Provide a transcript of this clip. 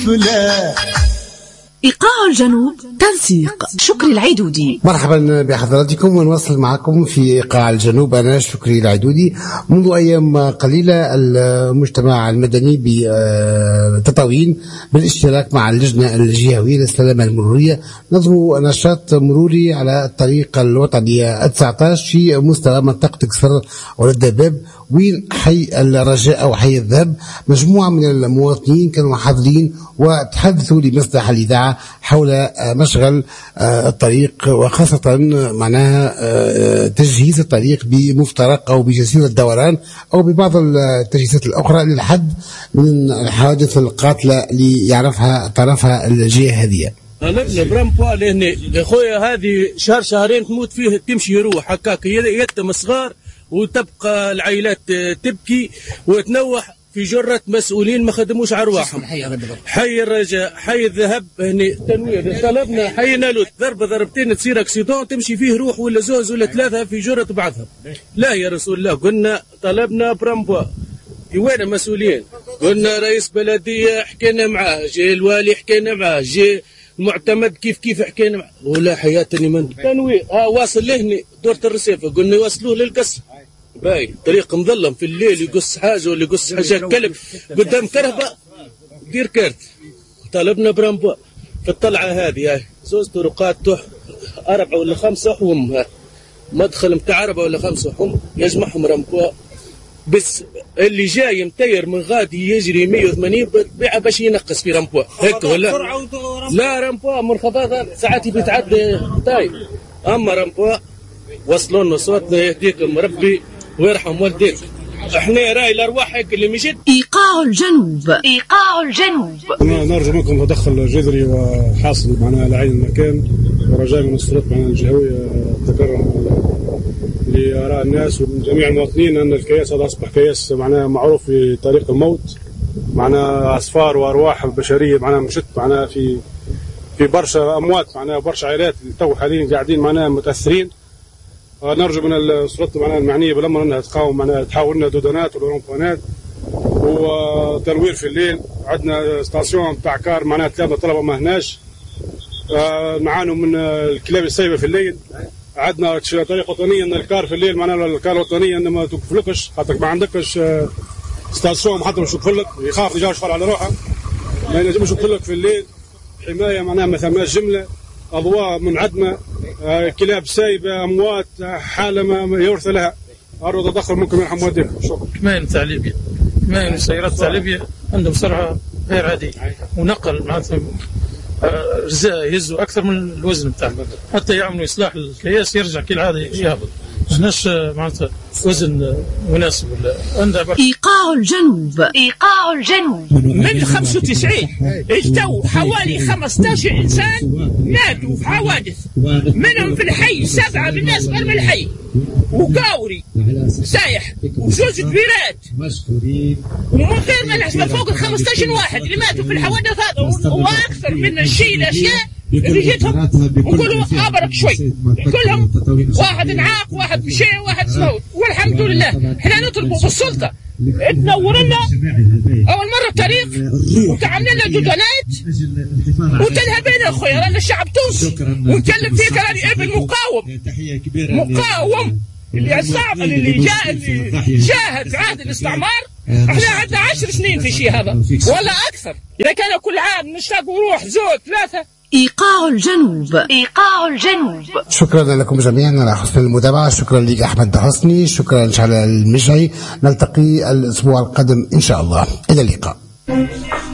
إيقاع الجنوب تنسيق شكري العيدودي. مرحبا بحضراتكم ونواصل معكم في إيقاع الجنوب. أنا شكري العيدودي. منذ أيام قليلة المجتمع المدني بتطاوين بالاشتراك مع اللجنة الجهوية للسلامة المرورية نظموا نشاط مروري على الطريق الوطنية 19 في مستوى منطقة قصر والدباب وين حي الرجاء أو حي الذهب. مجموعة من المواطنين كانوا حاضرين وتحدثوا لمصلحة الإذاعة حول مشغل الطريق وخاصة معناها تجهيز الطريق بمفترق أو بجسيرة الدوران أو ببعض التجهيزات الأخرى للحد من الحوادث القاتلة اللي يعرفها طرفها الجهة هذه. طلبنا برامبوا لهنا يا خويا هذه شهر شهرين تموت فيه تمشي يروح هكاك يتم صغار وتبقى العائلات تبكي وتنوح في جرة مسؤولين ما خدموش على رواحهم. حي الرجاء حي الذهب هنا تنوير طلبنا حي نالوت ضربتين تصير اكسيدون تمشي فيه روح ولا زوز ولا ثلاثة في جرة بعضها. لا يا رسول الله قلنا طلبنا برامبوا وين المسؤولين؟ قلنا رئيس بلدية حكينا معاه جاي الوالي حكينا معاه جاي المعتمد كيف حكينا معاه ولا حياتني من تنوير واصل لهني دورة الرصيفة قلنا يوصلوه للقصر باي طريق مظلم في الليل يقص حاجة ولا يقص حاجة كلب قدام كرهبة دير كارت. طلبنا برامبوا في الطلعة هذه زوز طرقات 4 ولا 5 حوم مدخل متاع 4 ولا 5 حوم يجمعهم رامبوا بس اللي جاي متير من غادي يجري 180 بطبيعة باش ينقص في رامبوا هيك ولا لا رامبوا منخفضة ساعات بيتعدى طيب أما رامبوا وصلوا لنا صوتنا يهديكم ربي ويرحم والديك احنا راي الارواح هيك اللي مشيت. ايقاع الجنوب ايقاع الجنوب. نرجو منكم تدخل جذري وحاصل معناها على عين المكان ورجاء من السلطات معناها الجهويه تكرم لاراء الناس ومن جميع المواطنين ان الكياس هذا اصبح كياس معناها معروف في طريق الموت معناها اصفار وارواح بشريه معناها مشت معناها في برشا اموات معناها برشا عائلات تو حاليا قاعدين معناها متاثرين. نرجو من السلطات معناها المعنيه بالامر انها تقاوم معناها تحاول لنا دودانات ورمبونات وتنوير في الليل. عندنا ستاسيون تاع كار معناها 3 طلبه ما هناش نعانوا من الكلاب السايبه في الليل. عندنا طريقه وطنيه ان الكار في الليل معناها الكار الوطنيه ان ما توقفلكش خاطر ما عندكش ستاسيون حتى باش يوقفلك يخاف يجي يشفر على روحه ما ينجمش يوقفلك في الليل. حمايه معناها ما ثماش جمله اضواء منعدمه كلاب سايبه اموات حاله ما يرثى لها. ارجو تدخل ممكن يرحم والديك. شكرا. كمان تاع ليبيا كمان السيارات تاع ليبيا عندهم سرعه غير عاديه ونقل معناتها رزاء يهزوا اكثر من الوزن بتاعهم حتى يعملوا اصلاح الكياس يرجع كالعاده يهبط ماهناش معناتها وزن مناسب ولا عندها ايقاع الجنوب ايقاع الجنوب. من 95 اجتوا حوالي 15 انسان ماتوا في حوادث منهم في الحي 7 من الناس غير من الحي وقاوري سايح وزوج كبيرات ومن غير ما نحسب فوق ال 15 واحد اللي ماتوا في الحوادث هذا واكثر من الشيء الاشياء اللي جيتهم وكلهم ابرك شوي كلهم واحد انعاق واحد مشي واحد موت والحمد لله. احنا نطلبوا في السلطه تنور لنا اول مره الطريق وتعمل لنا دودانات وتلهى بينا يا خويا رانا الشعب تونسي ونكلم فيك راني ابن مقاوم اللي صعب اللي جاهد في عهد الاستعمار. احنا عندنا 10 سنين في شيء هذا ولا اكثر. اذا كان كل عام نشتاق وروح زود 3. ايقاع الجنوب ايقاع الجنوب. شكرا لكم جميعا على حسن المتابعه. شكرا لك احمد حسني. شكرا على المجعي. نلتقي الاسبوع القادم ان شاء الله. الى اللقاء.